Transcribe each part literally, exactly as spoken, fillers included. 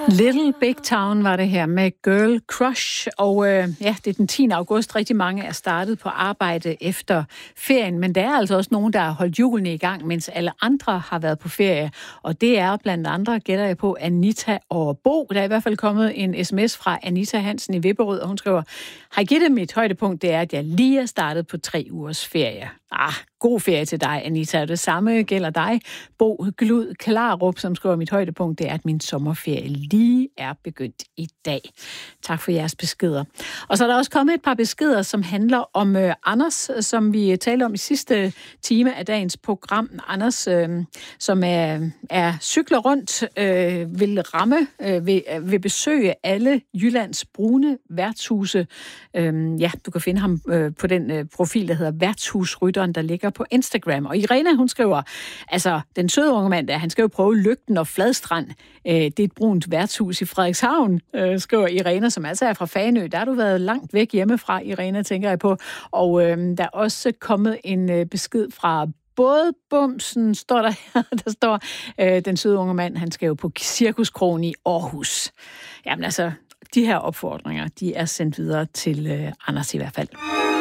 Little Big Town var det her med Girl Crush, og øh, ja, det er den tiende august. Rigtig mange er startet på arbejde efter ferien, men der er altså også nogen, der har holdt hjulene i gang, mens alle andre har været på ferie. Og det er blandt andre, gætter jeg på, Anita og Bo. Der er i hvert fald kommet en sms fra Anita Hansen i Vipperød, og hun skriver: Hej Gitte, mit højdepunkt det er, at jeg lige er startet på tre ugers ferie. Ah, god ferie til dig, Anita. Det samme gælder dig, Bo Glud Klarup, som skriver: mit højdepunkt det er, at min sommerferie lige er begyndt i dag. Tak for jeres beskeder. Og så er der også kommet et par beskeder, som handler om øh, Anders, som vi talte om i sidste time af dagens program. Anders, øh, som er, er cykler rundt, øh, vil ramme, øh, vil, øh, vil besøge alle Jyllands brune værtshuse. Øh, ja, du kan finde ham øh, på den øh, profil, der hedder Værtshusrytteren, der ligger på Instagram. Og Irena, hun skriver, altså den søde unge mand der, han skal jo prøve Lygten og Fladstrand. Øh, det er et brunt værtshus i Frederikshavn, øh, skriver Irena, som altså er fra Fanø. Der har du været langt væk hjemmefra, Irena, tænker jeg på. Og øh, der er også kommet en øh, besked fra både Bumsen, står der her, der står, øh, den søde unge mand, han skal jo på Cirkuskrogen i Aarhus. Jamen altså, de her opfordringer, de er sendt videre til øh, Anders i hvert fald.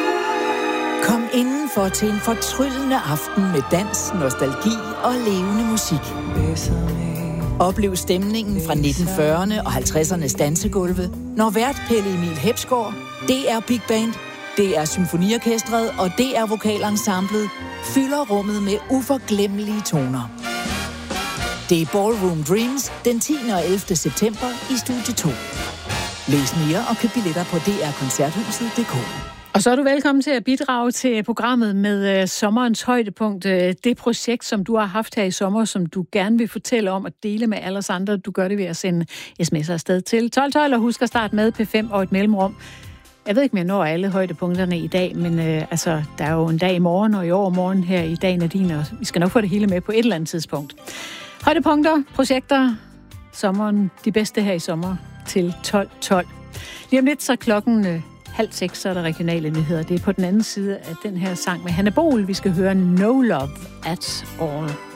Kom indenfor til en fortryllende aften med dans, nostalgi og levende musik. Oplev stemningen fra nitten fyrrerne og halvtredsernes dansegulve, når vært Pelle Emil Hepsgaard, D R Big Band, D R Symfoniorkestret og D R Vokalensemblet fylder rummet med uforglemmelige toner. Det er Ballroom Dreams den tiende og ellevte september i Studie to. Læs mere og køb billetter på d r koncerthuset punktum d k. Og så er du velkommen til at bidrage til programmet med øh, sommerens højdepunkt. Øh, det projekt, som du har haft her i sommer, som du gerne vil fortælle om og dele med alle os andre. Du gør det ved at sende sms'er afsted til tolv tolv, og husk at starte med P fem og et mellemrum. Jeg ved ikke, om jeg når alle højdepunkterne i dag, men øh, altså, der er jo en dag i morgen og i overmorgen her i dag, Nadine, og vi skal nok få det hele med på et eller andet tidspunkt. Højdepunkter, projekter, sommeren, de bedste her i sommer til tolv tolv. Lige om lidt så klokken øh, halv seks, så er der regionale nyheder. Det er på den anden side af den her sang med Hanne Bol. Vi skal høre No Love at All.